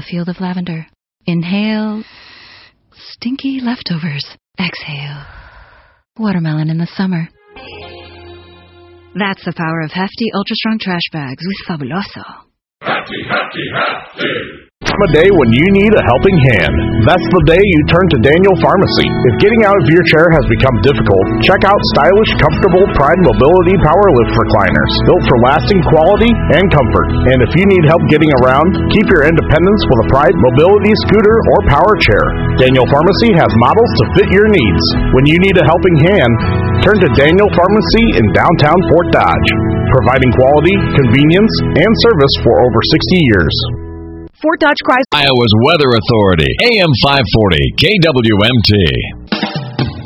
a field of lavender. Inhale, stinky leftovers. Exhale, watermelon in the summer. That's the power of hefty, ultra-strong trash bags with Fabuloso. Hefty, hefty, hefty. A day when you need a helping hand. That's the day you turn to Daniel Pharmacy. If getting out of your chair has become difficult, check out stylish, comfortable Pride Mobility Power Lift recliners, built for lasting quality and comfort. And if you need help getting around, keep your independence with a Pride Mobility scooter or power chair. Daniel Pharmacy has models to fit your needs. When you need a helping hand, turn to Daniel Pharmacy in downtown Fort Dodge, providing quality, convenience, and service for over 60 years. Fort Dodge Chrysler, Iowa's Weather Authority, AM 540, KWMT.